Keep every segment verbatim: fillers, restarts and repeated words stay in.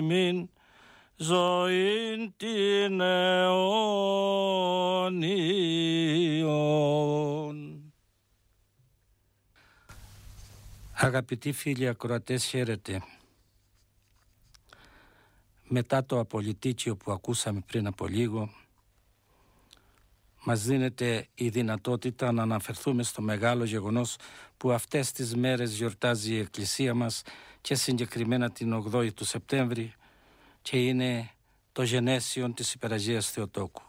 μην ζωήν την αιώνιον. Αγαπητοί φίλοι ακροατές, χαίρετε. Μετά το απολυτίκιο που ακούσαμε πριν από λίγο, μας δίνεται η δυνατότητα να αναφερθούμε στο μεγάλο γεγονός που αυτές τις μέρες γιορτάζει η Εκκλησία μας και συγκεκριμένα την ογδόη του Σεπτέμβρη, και είναι το γενέσιον της Υπεραγίας Θεοτόκου.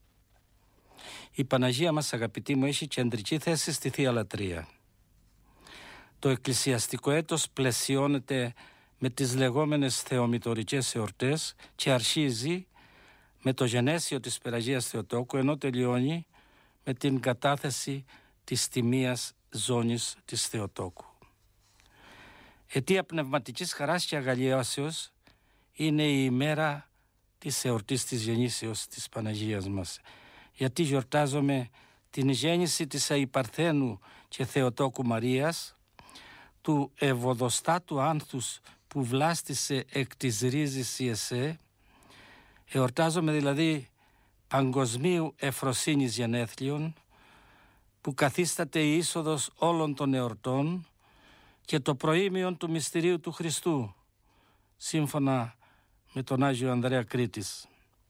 Η Παναγία μας, αγαπητοί μου, έχει κεντρική θέση στη Θεία Λατρεία. Το εκκλησιαστικό έτος πλαισιώνεται με τις λεγόμενες θεομητορικές εορτές και αρχίζει με το γενέσιο της Υπεραγίας Θεοτόκου, ενώ τελειώνει με την κατάθεση της τιμίας ζώνης της Θεοτόκου. Αιτία πνευματικής χαράς και αγαλιάσεως είναι η ημέρα της εορτής της γεννήσεως της Παναγίας μας, γιατί γιορτάζουμε την γέννηση της Αϊπαρθένου και Θεοτόκου Μαρίας, του ευωδοστάτου άνθους που βλάστησε εκ της ρίζης η εσέ. Εορτάζομαι δηλαδή παγκοσμίου εφροσύνης γενέθλιων, που καθίσταται η είσοδος όλων των εορτών και το προήμιον του μυστηρίου του Χριστού, σύμφωνα με τον Άγιο Ανδρέα Κρήτης.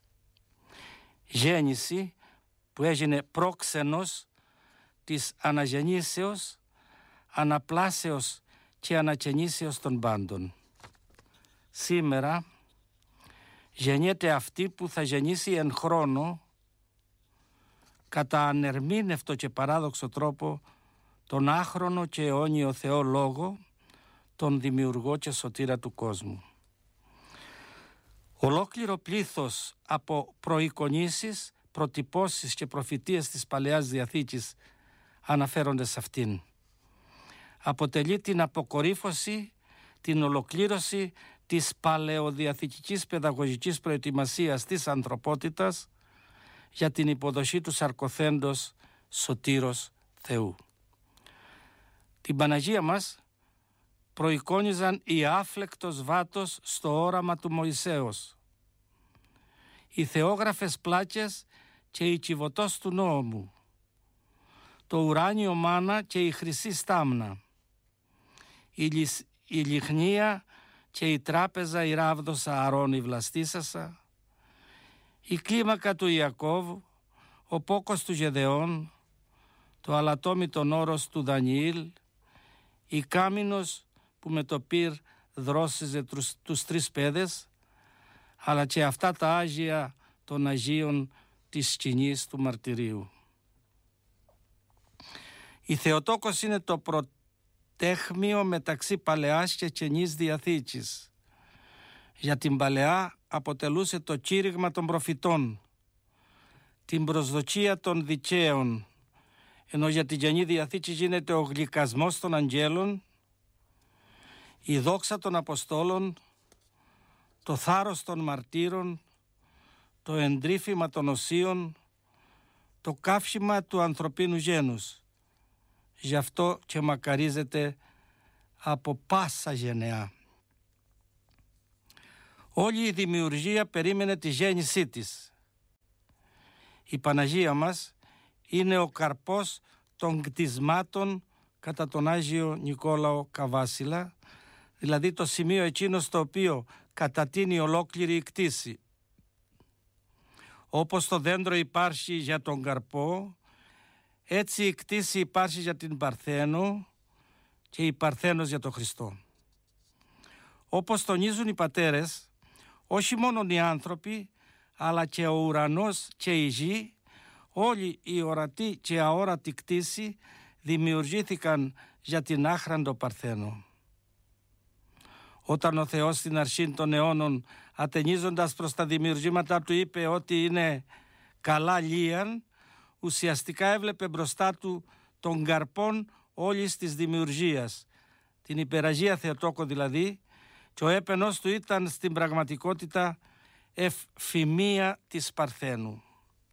Γέννηση που έγινε πρόξενος της αναγεννήσεως, αναπλάσεως και ανακαινήσεως των πάντων. Σήμερα γεννιέται αυτή που θα γεννήσει εν χρόνο, κατά ανερμήνευτο και παράδοξο τρόπο, τον άχρονο και αιώνιο Θεό Λόγο, τον δημιουργό και σωτήρα του κόσμου. Ολόκληρο πλήθος από προεικονίσεις, προτυπώσεις και προφητείες της Παλαιάς Διαθήκης αναφέρονται σε αυτήν. Αποτελεί την αποκορύφωση, την ολοκλήρωση της παλαιοδιαθηκικής παιδαγωγικής προετοιμασίας της ανθρωπότητας για την υποδοχή του σαρκοθέντος σωτήρος Θεού. Την Παναγία μας προεικόνιζαν οι άφλεκτος βάτος στο όραμα του Μωυσέως, οι θεόγραφες πλάκες και η κυβωτός του νόμου, το ουράνιο μάνα και η χρυσή στάμνα, η, λυσ, η λιχνία και η τράπεζα η ράβδος Ααρών η βλαστήσασα, η κλίμακα του Ιακώβ, ο πόκος του Γεδεών, το αλατόμητον όρος του Δανιήλ, η κάμινος που με το πυρ δρόσιζε τους, τους τρεις πέδες, αλλά και αυτά τα Άγια των Αγίων της σκηνής του μαρτυρίου. Η Θεοτόκος είναι το πρωτέχμιο μεταξύ Παλαιάς και Καινής Διαθήκης. Για την Παλαιά αποτελούσε το κήρυγμα των προφητών, την προσδοκία των δικαίων, ενώ για την Καινή Διαθήκη γίνεται ο γλυκασμός των αγγέλων, η δόξα των Αποστόλων, το θάρρος των μαρτύρων, το εντρίφημα των οσίων, το καύχημα του ανθρωπίνου γένους. Γι' αυτό και μακαρίζεται από πάσα γενεά. Όλη η δημιουργία περίμενε τη γέννησή της. Η Παναγία μας είναι ο καρπός των κτισμάτων κατά τον Άγιο Νικόλαο Καβάσιλα, δηλαδή το σημείο εκείνο στο οποίο κατατείνει ολόκληρη η κτήση. Όπως το δέντρο υπάρχει για τον καρπό, έτσι η κτήση υπάρχει για την Παρθένο και η Παρθένος για τον Χριστό. Όπως τονίζουν οι πατέρες, όχι μόνο οι άνθρωποι, αλλά και ο ουρανός και η γη, όλοι οι ορατοί και αόρατοι κτήση δημιουργήθηκαν για την άχραντο Παρθένο. Όταν ο Θεός στην αρχή των αιώνων, ατενίζοντας προς τα δημιουργήματα του, είπε ότι είναι καλά λίαν, ουσιαστικά έβλεπε μπροστά του τον καρπόν όλης της δημιουργίας, την Υπεραγία Θεοτόκο δηλαδή, και ο έπαινος του ήταν στην πραγματικότητα ευφημία της Παρθένου.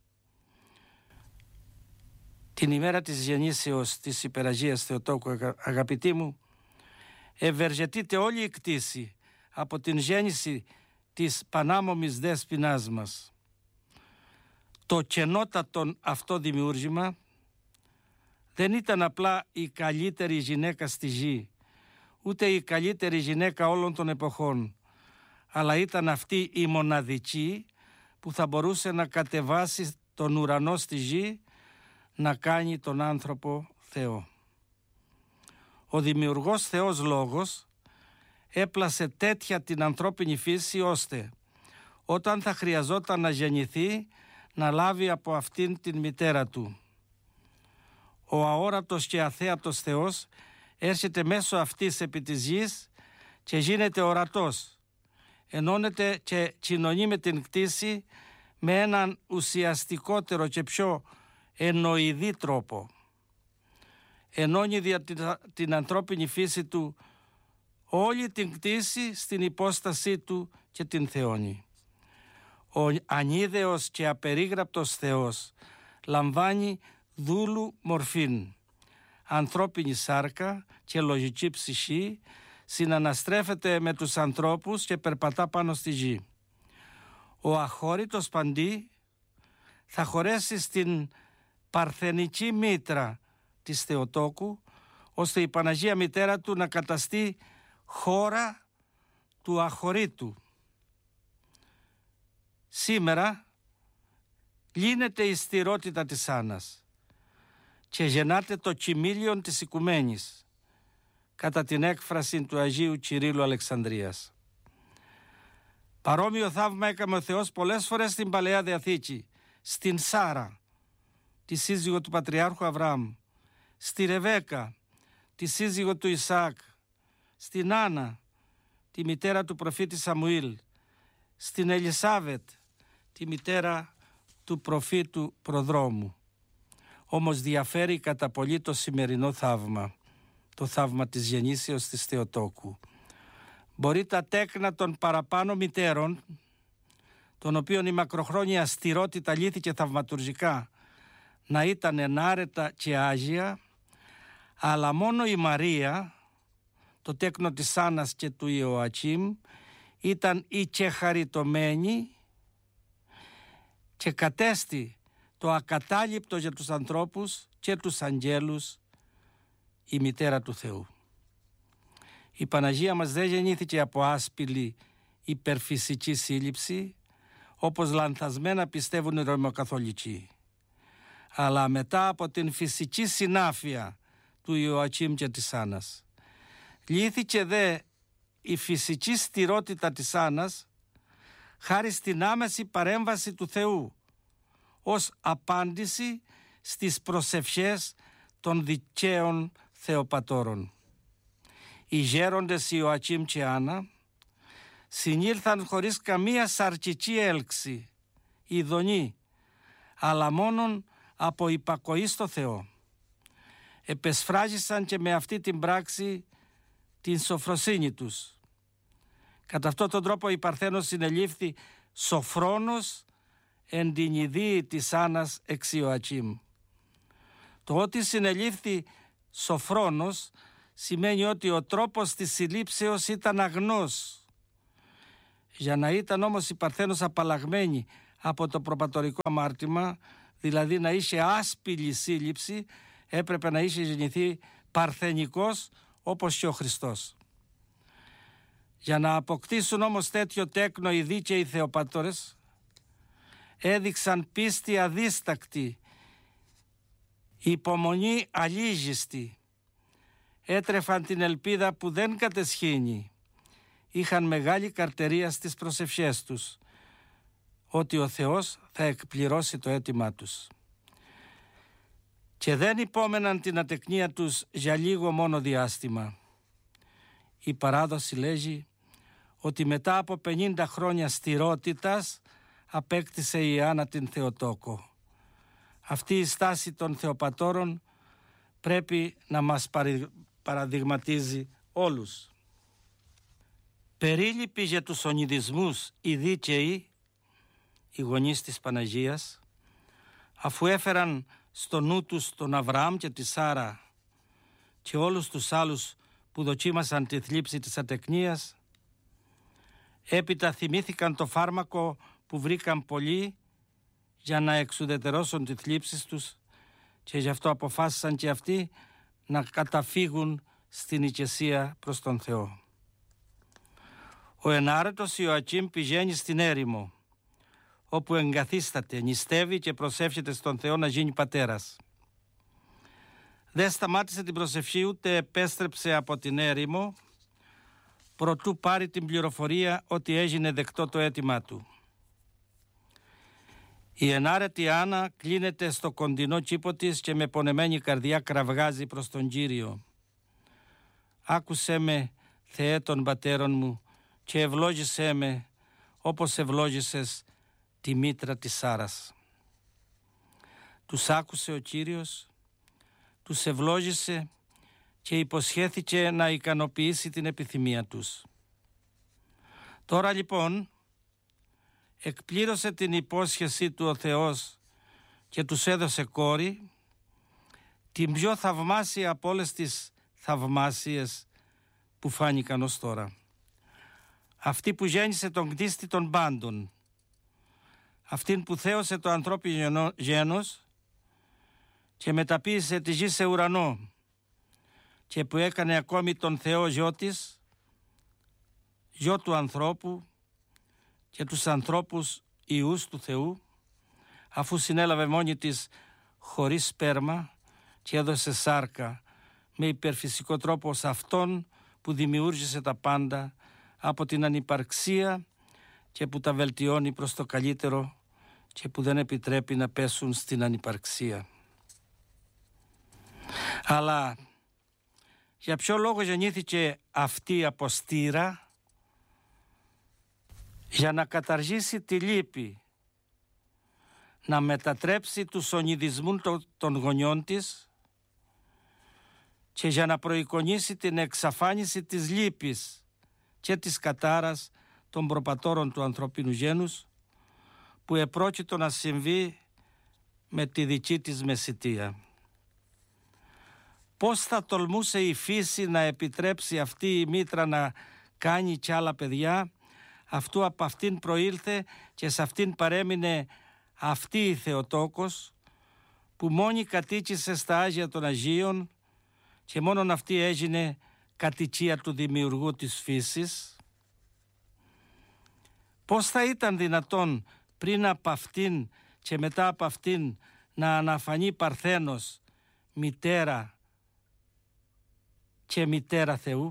Την ημέρα της γεννήσεως της Υπεραγίας Θεοτόκου, αγαπητοί μου, ευεργετείται όλη η κτήση από την γέννηση της πανάμωμης δέσποινάς μας. Το κενότατο αυτό δημιούργημα δεν ήταν απλά η καλύτερη γυναίκα στη γη, ούτε η καλύτερη γυναίκα όλων των εποχών, αλλά ήταν αυτή η μοναδική που θα μπορούσε να κατεβάσει τον ουρανό στη γη, να κάνει τον άνθρωπο Θεό. Ο δημιουργός Θεός Λόγος έπλασε τέτοια την ανθρώπινη φύση ώστε όταν θα χρειαζόταν να γεννηθεί να λάβει από αυτήν την μητέρα του. Ο αόρατος και αθέατος Θεός έρχεται μέσω αυτής επί της γης και γίνεται ορατός. Ενώνεται και κοινωνεί με την κτήση με έναν ουσιαστικότερο και πιο εννοηδή τρόπο. Ενώνει δια την, την ανθρώπινη φύση του όλη την κτήση στην υπόστασή του και την θεώνει. Ο ανίδεος και απερίγραπτος Θεός λαμβάνει δούλου μορφήν, ανθρώπινη σάρκα και λογική ψυχή, συναναστρέφεται με τους ανθρώπους και περπατά πάνω στη γη. Ο αχώρητος παντή θα χωρέσει στην παρθενική μήτρα της Θεοτόκου, ώστε η Παναγία Μητέρα του να καταστεί χώρα του αχωρήτου. Σήμερα λύνεται η στηρότητα της Άννας και γεννάται το κοιμήλιον της οικουμένης, κατά την έκφραση του Αγίου Κυρίλλου Αλεξανδρίας. Παρόμοιο θαύμα έκαμε ο Θεός πολλές φορές στην Παλαιά Διαθήκη, στην Σάρα, τη σύζυγο του Πατριάρχου Αβραάμ, στη Ρεβέκα, τη σύζυγο του Ισαάκ, στην Άννα, τη μητέρα του προφήτη Σαμουήλ, στην Ελισάβετ, τη μητέρα του προφήτου Προδρόμου. Όμως διαφέρει κατά πολύ το σημερινό θαύμα, το θαύμα της γεννήσεως της Θεοτόκου. Μπορεί τα τέκνα των παραπάνω μητέρων, των οποίων η μακροχρόνια αστηρότητα λύθηκε θαυματουργικά, να ήταν ενάρετα και άγια, αλλά μόνο η Μαρία, το τέκνο της Άννας και του Ιωακήμ, ήταν η και χαριτωμένη και κατέστη το ακατάληπτο για τους ανθρώπους και τους αγγέλους η μητέρα του Θεού. Η Παναγία μας δεν γεννήθηκε από άσπηλη υπερφυσική σύλληψη, όπως λανθασμένα πιστεύουν οι Ρωμαιοκαθολικοί, αλλά μετά από την φυσική συνάφεια του Ιωακήμ και της Άννας. Λύθηκε δε η φυσική στηρότητα της Άννας χάρη στην άμεση παρέμβαση του Θεού, ως απάντηση στις προσευχές των δικαίων Θεοπατώρων. Οι γέροντες Ιωακήμ και Άννα συνήλθαν χωρίς καμία σαρκική έλξη, ειδονή, αλλά μόνον από υπακοή στο Θεό. Επεσφράγισαν και με αυτή την πράξη την σοφροσύνη τους. Κατά αυτόν τον τρόπο η Παρθένος συνελήφθη σοφρόνος εν την ιδίη της Άννας εξ Ιωακήμ. Το ότι συνελήφθη σοφρόνος σημαίνει ότι ο τρόπος της συλλήψεως ήταν αγνός. Για να ήταν όμως η Παρθένος απαλλαγμένη από το προπατορικό αμάρτημα, δηλαδή να είχε άσπηλη σύλληψη, έπρεπε να είχε γεννηθεί παρθενικός όπως και ο Χριστός. Για να αποκτήσουν όμως τέτοιο τέκνο οι δίκαιοι Θεοπατώρες, έδειξαν πίστη αδίστακτη, υπομονή αλίγιστη, έτρεφαν την ελπίδα που δεν κατεσχύνει, είχαν μεγάλη καρτερία στις προσευχές τους, ότι ο Θεός θα εκπληρώσει το αίτημά τους. Και δεν υπόμεναν την ατεκνία τους για λίγο μόνο διάστημα. Η παράδοση λέγει ότι μετά από πενήντα χρόνια στηρότητας απέκτησε η Άννα την Θεοτόκο. Αυτή η στάση των Θεοπατώρων πρέπει να μας παραδειγματίζει όλους. Περίληποι για τους ονειδισμούς οι δίκαιοι, οι γονείς της Παναγίας, αφού έφεραν στο νου τους τον Αβραάμ και τη Σάρα και όλους τους άλλους που δοκίμασαν τη θλίψη της ατεκνίας, Έπειτα θυμήθηκαν το φάρμακο που βρήκαν πολλοί για να εξουδετερώσουν τις θλίψεις τους και γι' αυτό αποφάσισαν και αυτοί να καταφύγουν στην οικεσία προς τον Θεό. Ο ενάρετος Ιωακήμ πηγαίνει στην έρημο, όπου εγκαθίσταται, νηστεύει και προσεύχεται στον Θεό να γίνει πατέρας. Δεν σταμάτησε την προσευχή ούτε επέστρεψε από την έρημο προτού πάρει την πληροφορία ότι έγινε δεκτό το αίτημά του. Η ενάρετη Άννα κλείνεται στο κοντινό κήπο της και με πονεμένη καρδιά κραυγάζει προς τον Κύριο. «Άκουσέ με, Θεέ των πατέρων μου, και ευλόγησέ με όπως ευλόγησες τη μήτρα της Σάρας». Τους άκουσε ο Κύριος, τους ευλόγησε και υποσχέθηκε να ικανοποιήσει την επιθυμία τους. Τώρα λοιπόν εκπλήρωσε την υπόσχεσή του ο Θεός και τους έδωσε κόρη, την πιο θαυμάσια από όλες τις θαυμάσιες που φάνηκαν ως τώρα. Αυτή που γέννησε τον κτίστη των πάντων, αυτήν που θέωσε το ανθρώπινο γένος και μεταποίησε τη γη σε ουρανό και που έκανε ακόμη τον Θεό γιο της, γιο του ανθρώπου και τους ανθρώπους ιούς του Θεού, αφού συνέλαβε μόνη της χωρίς σπέρμα και έδωσε σάρκα με υπερφυσικό τρόπο σε αυτόν που δημιούργησε τα πάντα από την ανυπαρξία και που τα βελτιώνει προς το καλύτερο και που δεν επιτρέπει να πέσουν στην ανυπαρξία. Αλλά για ποιο λόγο γεννήθηκε αυτή από στήρα? Για να καταργήσει τη λύπη, να μετατρέψει τους ονειδισμούς των γονιών της και για να προεικονίσει την εξαφάνιση της λύπης και της κατάρας των προπατώρων του ανθρωπίνου γένους που επρόκειτο να συμβεί με τη δική της μεσιτεία. Πώς θα τολμούσε η φύση να επιτρέψει αυτή η μήτρα να κάνει κι άλλα παιδιά, αυτού από αυτήν προήλθε και σε αυτήν παρέμεινε αυτή η Θεοτόκος που μόνη κατοίκησε στα Άγια των Αγίων και μόνον αυτή έγινε κατοικία του δημιουργού της φύσης. Πώς θα ήταν δυνατόν πριν από αυτήν και μετά από αυτήν να αναφανεί Παρθένος μητέρα και μητέρα Θεού?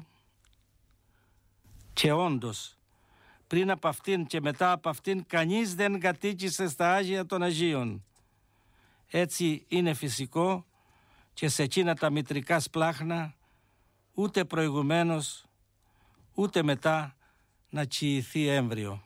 Και όντως πριν από αυτήν και μετά από αυτήν κανείς δεν κατοίκησε στα Άγια των Αγίων. Έτσι είναι φυσικό και σε εκείνα τα μητρικά σπλάχνα ούτε προηγουμένως ούτε μετά να τσιηθεί έμβριο.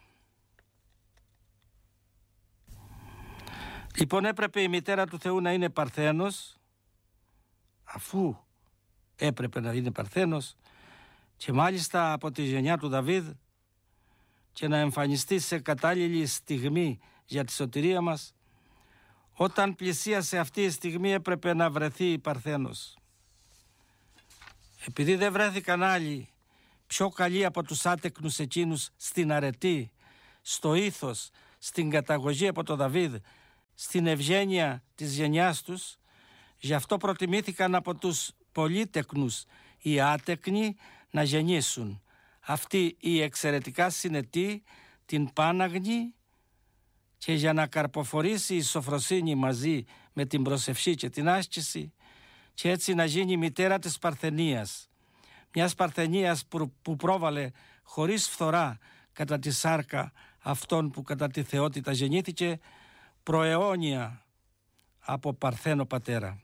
Λοιπόν, έπρεπε η μητέρα του Θεού να είναι Παρθένος, αφού έπρεπε να είναι Παρθένος και μάλιστα από τη γενιά του Δαβίδ, και να εμφανιστεί σε κατάλληλη στιγμή για τη σωτηρία μας. Όταν πλησίασε αυτή η στιγμή έπρεπε να βρεθεί η Παρθένος. Επειδή δεν βρέθηκαν άλλοι πιο καλοί από τους άτεκνους εκείνους στην αρετή, στο ήθος, στην καταγωγή από τον Δαβίδ, στην ευγένεια της γενιάς τους, γι' αυτό προτιμήθηκαν από τους πολύτεκνους οι άτεκνοι να γεννήσουν. Αυτή η εξαιρετικά συνετή, την πάναγνη, και για να καρποφορήσει η σοφροσύνη μαζί με την προσευχή και την άσκηση και έτσι να γίνει μητέρα της Παρθενίας, μιας Παρθενίας που, που πρόβαλε χωρίς φθορά κατά τη σάρκα αυτόν που κατά τη θεότητα γεννήθηκε προαιώνια από Παρθένο πατέρα.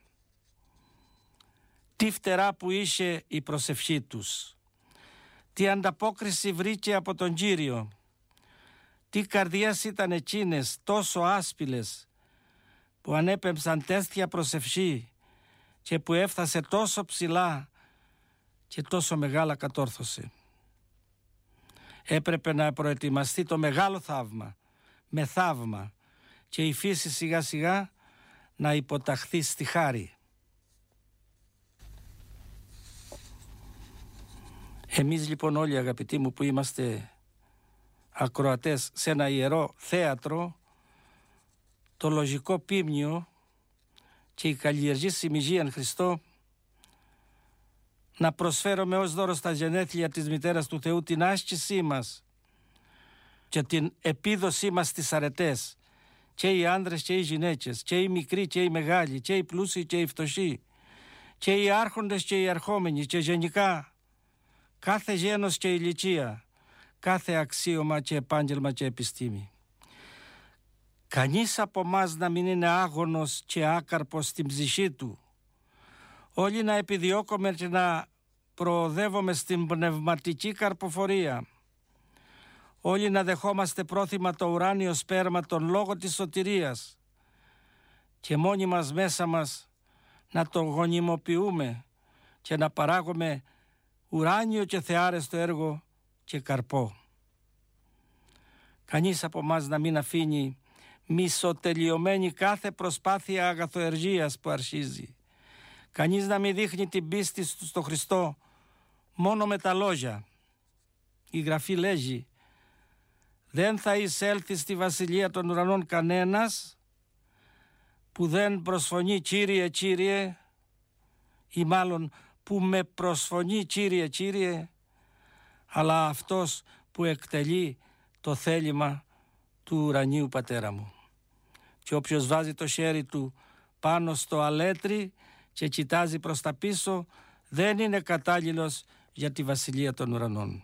Τι φτερά που είχε η προσευχή τους, τι ανταπόκριση βρήκε από τον Κύριο, τι καρδιές ήταν εκείνες τόσο άσπηλες που ανέπεμψαν τέτοια προσευχή και που έφτασε τόσο ψηλά και τόσο μεγάλα κατόρθωσε. Έπρεπε να προετοιμαστεί το μεγάλο θαύμα, με θαύμα, και η φύση σιγά σιγά να υποταχθεί στη χάρη. Εμείς λοιπόν όλοι, αγαπητοί μου, που είμαστε ακροατές σε ένα ιερό θέατρο, το λογικό πίμνιο και η καλλιεργήσιμη γη εν Χριστώ, να προσφέρουμε ως δώρο στα γενέθλια της Μητέρας του Θεού την άσκησή μας και την επίδοσή μας στις αρετές, και οι άνδρες και οι γυναίκες, και οι μικροί και οι μεγάλοι, και οι πλούσιοι και οι φτωχοί, και οι άρχοντες και οι αρχόμενοι, και γενικά κάθε γένος και ηλικία, κάθε αξίωμα και επάγγελμα και επιστήμη. Κανείς από μας να μην είναι άγωνος και άκαρπος στην ψυχή του. Όλοι να επιδιώκουμε και να προοδεύουμε στην πνευματική καρποφορία. Όλοι να δεχόμαστε πρόθυμα το ουράνιο σπέρμα, τον λόγο της σωτηρίας, και μόνοι μας μέσα μας να το γονιμοποιούμε και να παράγουμε ουράνιο και θεάρεστο έργο και καρπό. Κανείς από μας να μην αφήνει μισοτελειωμένη κάθε προσπάθεια αγαθοεργίας που αρχίζει. Κανείς να μην δείχνει την πίστη του στο Χριστό μόνο με τα λόγια. Η Γραφή λέγει: δεν θα εισέλθει στη Βασιλεία των Ουρανών κανένας που δεν προσφωνεί Κύριε, Κύριε, ή μάλλον που με προσφωνεί Κύριε, Κύριε, αλλά αυτός που εκτελεί το θέλημα του ουρανίου Πατέρα μου. Και όποιος βάζει το χέρι του πάνω στο αλέτρι και κοιτάζει προς τα πίσω, δεν είναι κατάλληλος για τη Βασιλεία των Ουρανών.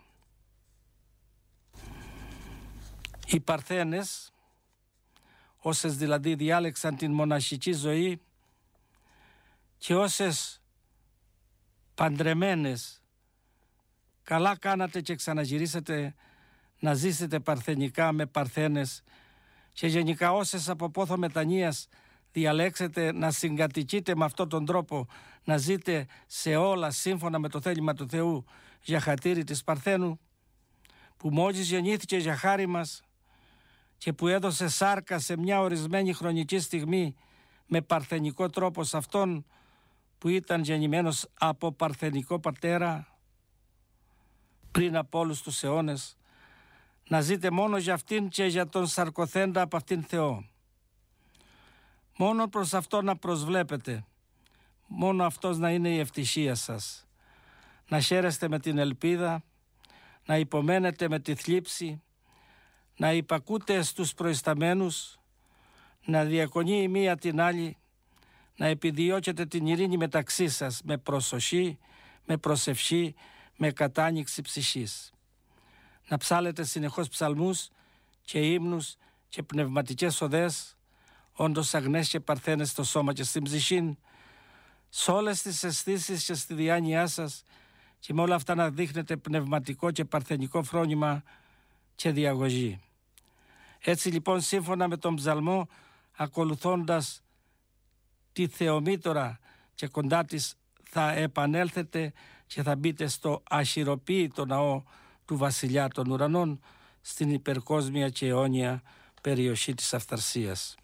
Οι Παρθένες, όσες δηλαδή διάλεξαν την μοναχική ζωή, και όσες παντρεμένες, καλά κάνατε και ξαναγυρίσατε να ζήσετε παρθενικά με Παρθένες, και γενικά όσες από πόθο μετανοίας διαλέξετε να συγκατοικείτε με αυτόν τον τρόπο, να ζείτε σε όλα σύμφωνα με το θέλημα του Θεού για χατήρι της Παρθένου, που μόλις γεννήθηκε για χάρη μας και που έδωσε σάρκα σε μια ορισμένη χρονική στιγμή με παρθενικό τρόπο σε αυτόν που ήταν γεννημένος από παρθενικό πατέρα πριν από όλους τους αιώνες, να ζείτε μόνο για αυτήν και για τον σαρκοθέντα από αυτήν Θεό. Μόνο προς αυτό να προσβλέπετε, μόνο αυτός να είναι η ευτυχία σας. Να χαίρεστε με την ελπίδα, να υπομένετε με τη θλίψη, να υπακούτε στους προϊσταμένους, να διακονεί η μία την άλλη, να επιδιώκετε την ειρήνη μεταξύ σας με προσοχή, με προσευχή, με κατάνοιξη ψυχής. Να ψάλετε συνεχώς ψαλμούς και ύμνους και πνευματικές οδές, όντως αγνές και παρθένες στο σώμα και στην ψυχή, σε όλες τις αισθήσεις και στη διάνοιά σας, και με όλα αυτά να δείχνετε πνευματικό και παρθενικό φρόνημα και διαγωγή. Έτσι λοιπόν, σύμφωνα με τον ψαλμό, ακολουθώντας τη Θεομήτωρα και κοντά της, θα επανέλθετε και θα μπείτε στο αχυροποίητο ναό του Βασιλιά των Ουρανών, στην υπερκόσμια και αιώνια περιοχή της Αυθαρσίας.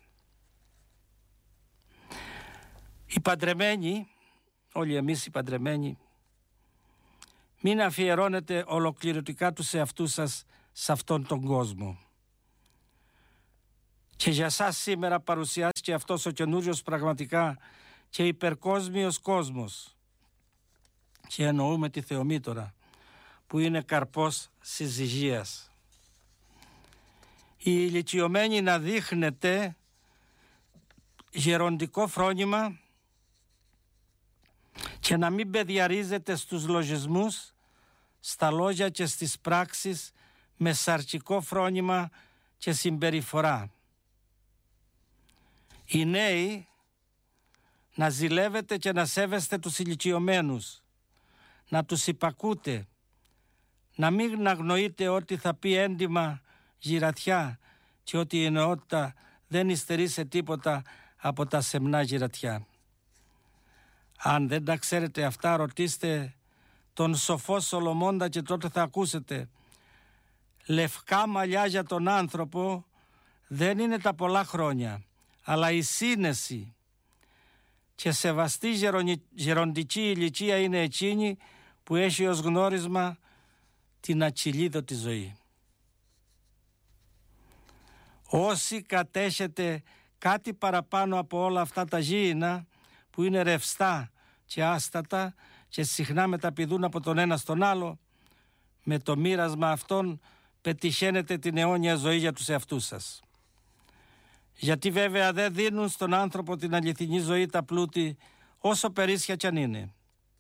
Οι παντρεμένοι, όλοι εμείς οι παντρεμένοι, μην αφιερώνετε ολοκληρωτικά τους εαυτούς σας σε αυτόν τον κόσμο. Και για σας σήμερα παρουσιάστηκε αυτός ο καινούριος πραγματικά και υπερκόσμιος κόσμος. Και εννοούμε τη Θεομήτωρα, που είναι καρπός συζυγίας. Οι ηλικιωμένοι να δείχνετε γεροντικό φρόνημα και να μην παιδιαρίζετε στους λογισμούς, στα λόγια και στις πράξεις με σαρκικό φρόνημα και συμπεριφορά. Οι νέοι να ζηλεύετε και να σέβεστε τους ηλικιωμένους, να τους υπακούτε, να μην αγνοείτε ότι θα πει έντιμα γυρατιά και ότι η νεότητα δεν υστερεί σε τίποτα από τα σεμνά γυρατιά. Αν δεν τα ξέρετε αυτά, ρωτήστε τον σοφό Σολομώντα και τότε θα ακούσετε. Λευκά μαλλιά για τον άνθρωπο δεν είναι τα πολλά χρόνια, αλλά η σύνεση, και σεβαστή γεροντική ηλικία είναι εκείνη που έχει ως γνώρισμα την ατσιλίδωτη ζωή. Όσοι κατέχετε κάτι παραπάνω από όλα αυτά τα γήινα που είναι ρευστά και άστατα και συχνά μεταπηδούν από τον ένα στον άλλο, με το μοίρασμα αυτών πετυχαίνετε την αιώνια ζωή για τους εαυτούς σας. Γιατί βέβαια δεν δίνουν στον άνθρωπο την αληθινή ζωή τα πλούτη, όσο περίσσια κι αν είναι.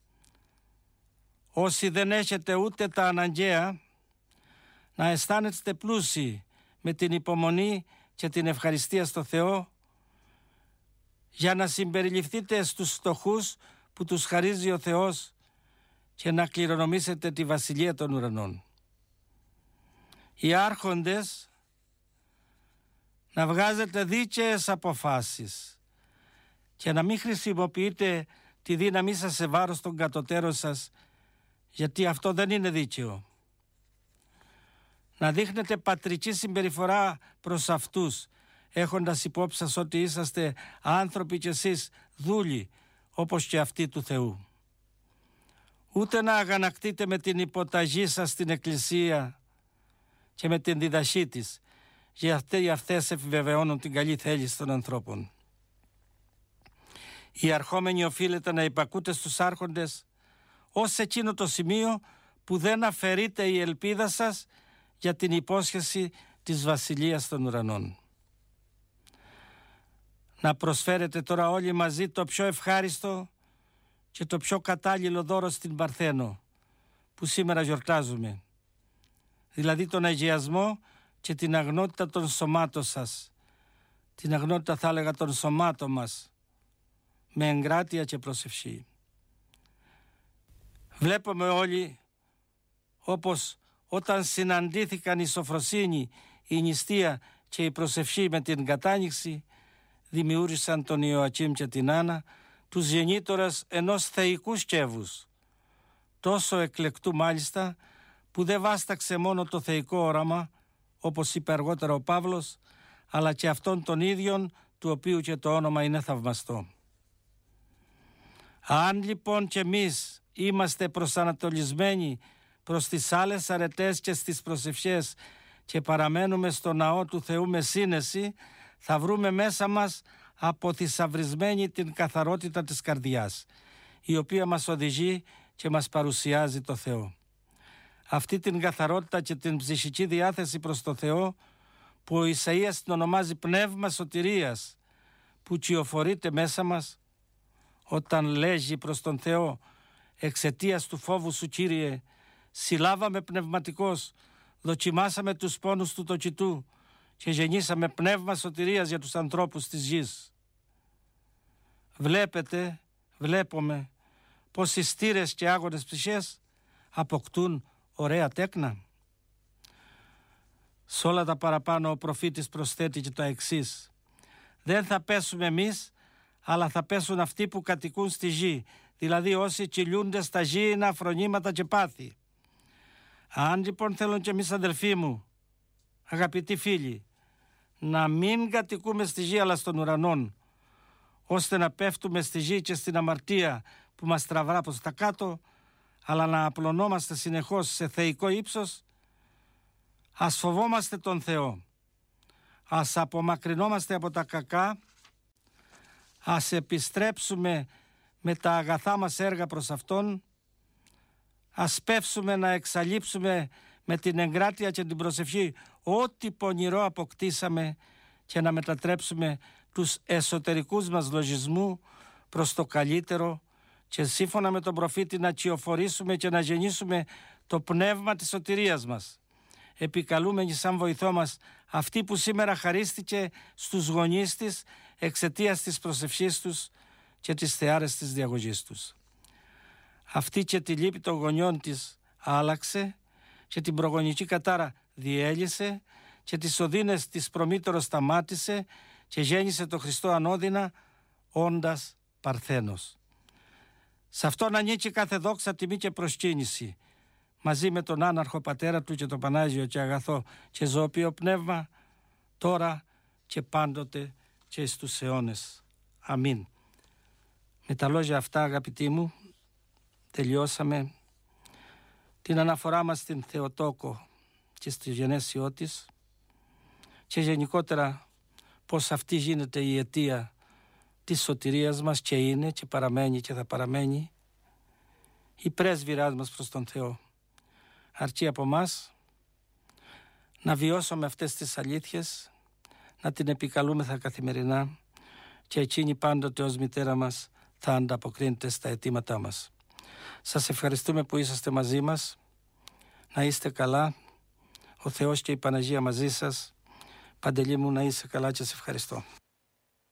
Όσοι δεν έχετε ούτε τα αναγκαία, να αισθάνεστε πλούσιοι με την υπομονή και την ευχαριστία στο Θεό, για να συμπεριληφθείτε στους φτωχούς που τους χαρίζει ο Θεός και να κληρονομήσετε τη βασιλεία των ουρανών. Οι άρχοντες, να βγάζετε δίκαιες αποφάσεις και να μην χρησιμοποιείτε τη δύναμή σας σε βάρος των κατωτέρων σας, γιατί αυτό δεν είναι δίκαιο. Να δείχνετε πατρική συμπεριφορά προς αυτούς, έχοντας υπόψη σας ότι είσαστε άνθρωποι κι εσείς δούλοι, όπως και αυτοί του Θεού. Ούτε να αγανακτείτε με την υποταγή σας στην Εκκλησία και με την διδαχή της, γιατί αυτές επιβεβαιώνουν την καλή θέληση των ανθρώπων. Οι αρχόμενοι οφείλετε να υπακούτε στους άρχοντες ως εκείνο το σημείο που δεν αφαιρείται η ελπίδα σας για την υπόσχεση της Βασιλείας των Ουρανών. Να προσφέρετε τώρα όλοι μαζί το πιο ευχάριστο και το πιο κατάλληλο δώρο στην Παρθένο που σήμερα γιορτάζουμε, δηλαδή τον αγιασμό και την αγνότητα των σωμάτων σας, την αγνότητα θα έλεγα των σωμάτων μας, με εγκράτεια και προσευχή. Βλέπουμε όλοι όπως όταν συναντήθηκαν η σοφροσύνη, η νηστεία και η προσευχή με την κατάνοιξη, δημιούργησαν τον Ιωακήμ και την Άννα, τους γεννήτωρας ενός θεϊκού σκεύους, τόσο εκλεκτού μάλιστα που δεν βάσταξε μόνο το θεϊκό όραμα, όπως είπε αργότερα ο Παύλος, αλλά και αυτόν τον ίδιον του οποίου και το όνομα είναι θαυμαστό. Αν λοιπόν και εμείς είμαστε προσανατολισμένοι προς τις άλλες αρετές και στις προσευχές και παραμένουμε στο ναό του Θεού με σύνεση, θα βρούμε μέσα μας αποθυσαυρισμένη την καθαρότητα της καρδιάς, η οποία μας οδηγεί και μας παρουσιάζει το Θεό. Αυτή την καθαρότητα και την ψυχική διάθεση προς το Θεό που ο Ισαΐας την ονομάζει πνεύμα σωτηρίας, που κυοφορείται μέσα μας όταν λέγει προς τον Θεό «Εξαιτίας του φόβου σου, Κύριε, συλλάβαμε πνευματικώς, δοκιμάσαμε τους πόνους του τοκητού και γεννήσαμε πνεύμα σωτηρίας για τους ανθρώπους της γης». Βλέπετε, βλέπουμε πως οι στήρες και άγονες ψυχές αποκτούν ωραία τέκνα. Σε όλα τα παραπάνω ο προφήτης προσθέτει και το εξής: δεν θα πέσουμε εμείς, αλλά θα πέσουν αυτοί που κατοικούν στη γη, δηλαδή όσοι κυλιούνται στα γήινα φρονήματα και πάθη. Αν λοιπόν θέλουν και εμείς, αδελφοί μου, αγαπητοί φίλοι, να μην κατοικούμε στη γη αλλά στον ουρανόν, ώστε να πέφτουμε στη γη και στην αμαρτία που μας τραβά προς τα κάτω, αλλά να απλωνόμαστε συνεχώς σε θεϊκό ύψος, ας φοβόμαστε τον Θεό, ας απομακρυνόμαστε από τα κακά, ας επιστρέψουμε με τα αγαθά μας έργα προς Αυτόν, ας πεύσουμε να εξαλείψουμε με την εγκράτεια και την προσευχή ό,τι πονηρό αποκτήσαμε και να μετατρέψουμε τους εσωτερικούς μας λογισμούς προς το καλύτερο και σύμφωνα με τον προφήτη να κυοφορήσουμε και να γεννήσουμε το πνεύμα της σωτηρίας μας, επικαλούμενοι σαν βοηθό μας αυτή που σήμερα χαρίστηκε στους γονείς της εξαιτίας της προσευχής τους και της θεάρεστης διαγωγής τους. Αυτή και τη λύπη των γονιών της άλλαξε και την προγονική κατάρα διέλυσε και τις οδύνες της προμήτωρος σταμάτησε και γέννησε το Χριστό ανώδυνα όντας Παρθένος. Σε αυτόν ανήκει κάθε δόξα, τιμή και προσκύνηση, μαζί με τον άναρχο πατέρα του και το Πανάγιο και αγαθό και ζωοποιό πνεύμα, τώρα και πάντοτε και εις τους αιώνες. Αμήν. Με τα λόγια αυτά, αγαπητοί μου, τελειώσαμε την αναφορά μας στην Θεοτόκο και στη γενέσιό της και γενικότερα πως αυτή γίνεται η αιτία της σωτηρίας μας και είναι και παραμένει και θα παραμένει η πρέσβυράς μας προς τον Θεό. Αρκεί από μας να βιώσουμε αυτές τις αλήθειες, να την επικαλούμεθα καθημερινά και εκείνη πάντοτε ως μητέρα μας θα ανταποκρίνεται στα αιτήματά μας. Σας ευχαριστούμε που είσαστε μαζί μας. Να είστε καλά. Ο Θεός και η Παναγία μαζί σας. Παντελή μου, να είσαι καλά και σε ευχαριστώ.